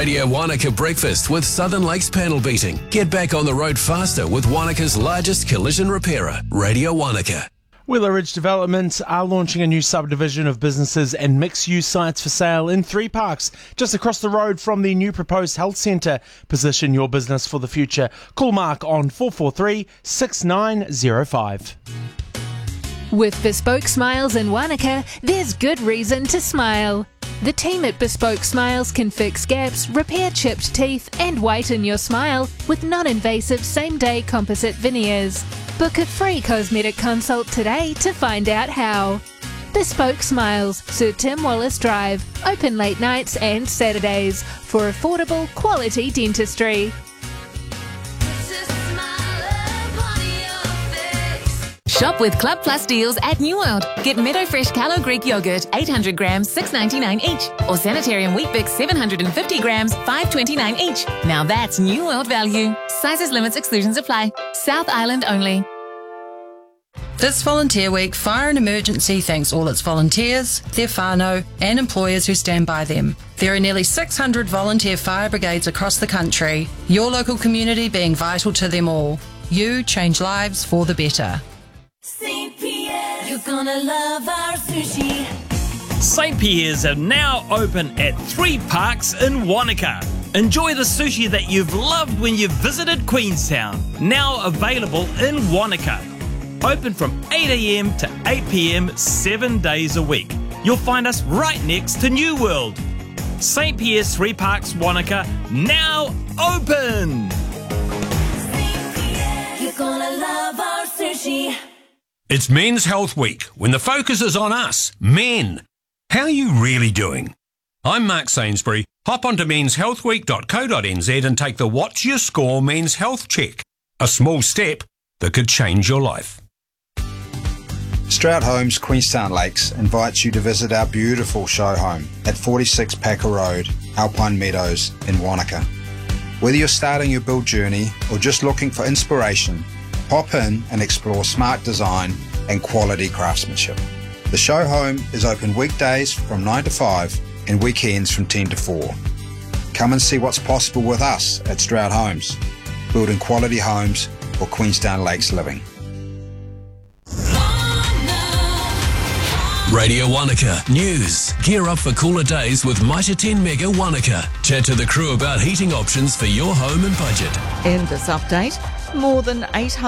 Radio Wanaka Breakfast with Southern Lakes Panel Beating. Get back on the road faster with Wanaka's largest collision repairer, Radio Wanaka. Wheeler Ridge Development are launching a new subdivision of businesses and mixed-use sites for sale in 3 parks just across the road from the new proposed health centre. Position your business for the future. Call Mark on 443-6905. With Bespoke Smiles in Wanaka, there's good reason to smile. The team at Bespoke Smiles can fix gaps, repair chipped teeth and whiten your smile with non-invasive same-day composite veneers. Book a free cosmetic consult today to find out how. Bespoke Smiles, Sir Tim Wallace Drive, open late nights and Saturdays for affordable quality dentistry. Shop with Club Plus deals at New World. Get Meadow Fresh Callow Greek yogurt, 800 grams, $6.99 each. Or Sanitarium Wheat Bix, 750 grams, $5.29 each. Now that's New World value. Sizes, limits, exclusions apply. South Island only. This Volunteer Week, Fire and Emergency thanks all its volunteers, their whānau and employers who stand by them. There are nearly 600 volunteer fire brigades across the country, your local community being vital to them all. You change lives for the better. St. Pierre's, you're gonna love our sushi. St. Pierre's are now open at 3 parks in Wanaka. Enjoy the sushi that you've loved when you visited Queenstown. Now available in Wanaka. Open from 8 a.m. to 8 p.m. 7 days a week. You'll find us right next to New World. St. Pierre's 3 Parks Wanaka, now open! St. Pierre's, you're gonna love our sushi. It's Men's Health Week, when the focus is on us, men. How are you really doing? I'm Mark Sainsbury. Hop onto menshealthweek.co.nz and take the What's Your Score Men's Health Check. A small step that could change your life. Stroud Homes Queenstown Lakes invites you to visit our beautiful show home at 46 Packer Road, Alpine Meadows in Wanaka. Whether you're starting your build journey or just looking for inspiration, pop in and explore smart design and quality craftsmanship. The show home is open weekdays from 9 to 5 and weekends from 10 to 4. Come and see what's possible with us at Stroud Homes, building quality homes for Queenstown Lakes living. Radio Wanaka News. Gear up for cooler days with Mitre 10 Mega Wanaka. Chat to the crew about heating options for your home and budget. In this update, more than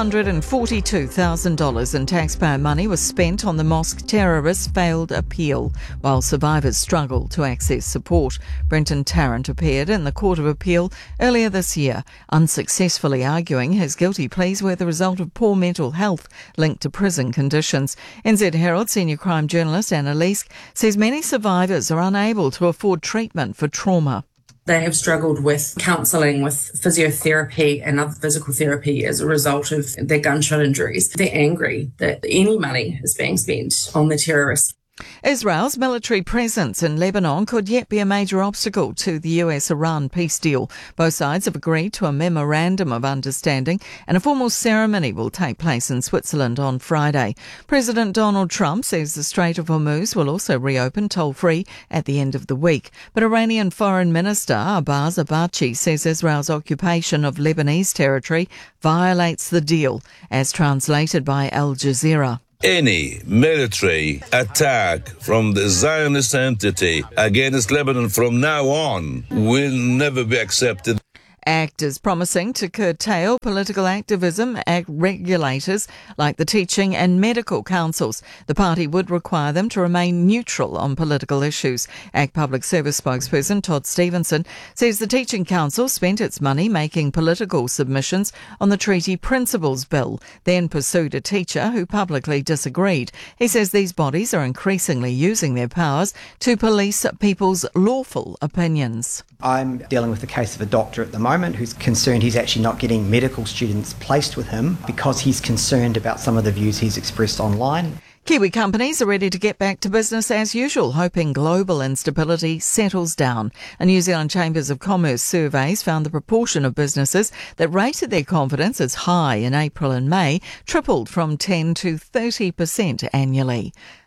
$842,000 in taxpayer money was spent on the mosque terrorist's failed appeal, while survivors struggle to access support. Brenton Tarrant appeared in the Court of Appeal earlier this year, unsuccessfully arguing his guilty pleas were the result of poor mental health linked to prison conditions. NZ Herald senior crime journalist Anna Leask says many survivors are unable to afford treatment for trauma. They have struggled with counselling, with physiotherapy and other physical therapy as a result of their gunshot injuries. They're angry that any money is being spent on the terrorists. Israel's military presence in Lebanon could yet be a major obstacle to the US-Iran peace deal. Both sides have agreed to a memorandum of understanding and a formal ceremony will take place in Switzerland on Friday. President Donald Trump says the Strait of Hormuz will also reopen toll-free at the end of the week. But Iranian Foreign Minister Abbas Araghchi says Israel's occupation of Lebanese territory violates the deal, as translated by Al Jazeera. Any military attack from the Zionist entity against Lebanon from now on will never be accepted. ACT is promising to curtail political activism at regulators like the teaching and medical councils. The party would require them to remain neutral on political issues. ACT Public Service spokesperson Todd Stevenson says the teaching council spent its money making political submissions on the treaty principles bill, then pursued a teacher who publicly disagreed. He says these bodies are increasingly using their powers to police people's lawful opinions. I'm dealing with the case of a doctor at the moment who's concerned he's actually not getting medical students placed with him because he's concerned about some of the views he's expressed online. Kiwi companies are ready to get back to business as usual, hoping global instability settles down. A New Zealand Chambers of Commerce surveys found the proportion of businesses that rated their confidence as high in April and May tripled from 10 to 30% annually.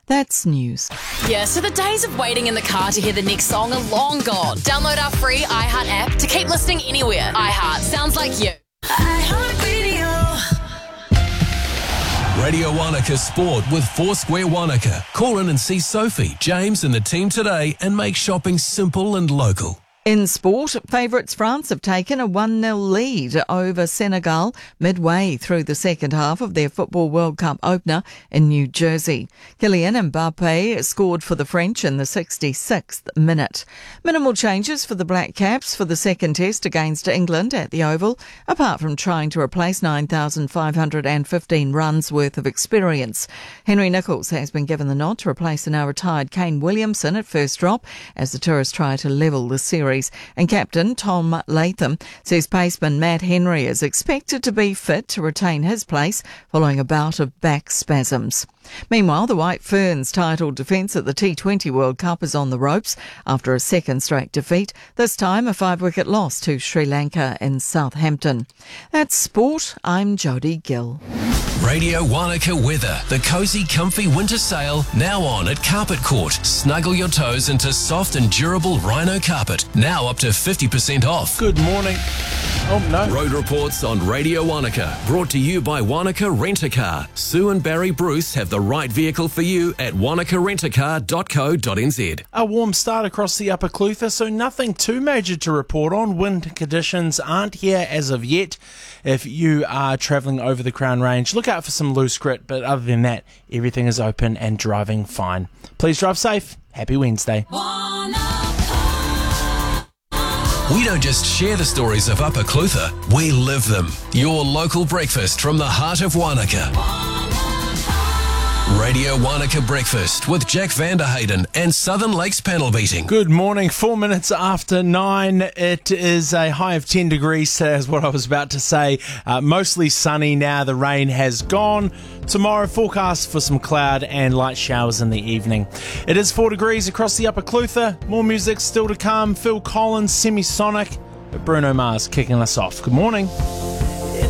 That's news. Yeah, so the days of waiting in the car to hear the next song are long gone. Download our free iHeart app to keep listening anywhere. iHeart sounds like you. Radio Wanaka Sport with Foursquare Wanaka. Call in and see Sophie, James and the team today and make shopping simple and local. In sport, favourites France have taken a 1-0 lead over Senegal midway through the second half of their Football World Cup opener in New Jersey. Kylian Mbappe scored for the French in the 66th minute. Minimal changes for the Black Caps for the second test against England at the Oval, apart from trying to replace 9,515 runs worth of experience. Henry Nicholls has been given the nod to replace the now retired Kane Williamson at first drop as the Tourists try to level the series. And captain Tom Latham says paceman Matt Henry is expected to be fit to retain his place following a bout of back spasms. Meanwhile, the White Ferns' title defence at the T20 World Cup is on the ropes after a second straight defeat, this time a 5-wicket loss to Sri Lanka in Southampton. That's sport. I'm Jodie Gill. Radio Wanaka weather. The cosy, comfy winter sale now on at Carpet Court. Snuggle your toes into soft and durable rhino carpet. Now up to 50% off. Good morning. Oh, no. Road reports on Radio Wanaka. Brought to you by Wanaka Rent-A-Car. Sue and Barry Bruce have the right vehicle for you at wanakarentacar.co.nz. A warm start across the Upper Clutha, so nothing too major to report on. Wind conditions aren't here as of yet. If you are travelling over the Crown Range, look out for some loose grit, but other than that, everything is open and driving fine. Please drive safe. Happy Wednesday. We don't just share the stories of Upper Clutha, we live them. Your local breakfast from the heart of Wanaka. Radio Wanaka Breakfast with Jack Vanderhayden and Southern Lakes Panel Beating. Good morning, 4 minutes after 9. It is a high of 10 degrees, is what I was about to say. Mostly sunny now, the rain has gone. Tomorrow, forecast for some cloud and light showers in the evening. It is 4 degrees across the Upper Clutha. More music still to come. Phil Collins, Semisonic, but Bruno Mars kicking us off. Good morning.